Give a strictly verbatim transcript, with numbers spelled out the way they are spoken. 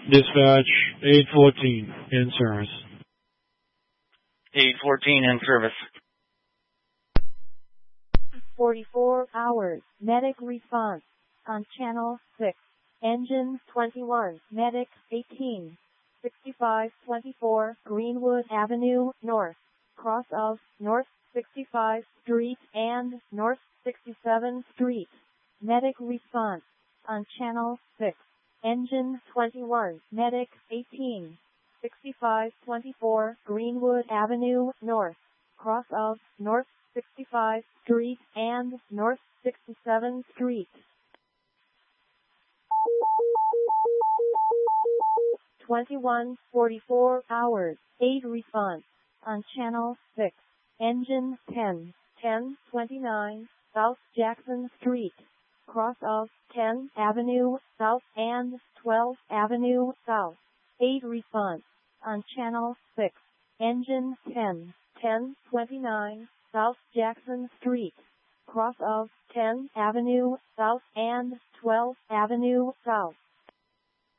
Dispatch eight fourteen in service. eight fourteen in service. forty-four hours, medic response. On channel six. Engine twenty-one, medic eighteen. sixty-five twenty-four Greenwood Avenue North. Cross of North sixty-fifth Street and North sixty-seventh Street. Medic response. On channel six. Engine twenty-one, medic eighteen. sixty-five twenty-four Greenwood Avenue North. Cross of North sixty-fifth Street and North sixty-seventh Street. twenty-one forty-four hours, eight response. On channel six. Engine ten, ten twenty-nine South Jackson Street. Cross of tenth Avenue South and twelfth Avenue South. eight response. On channel six. Engine ten, ten twenty-nine South Jackson Street. Cross of tenth Avenue South and twelfth Avenue South.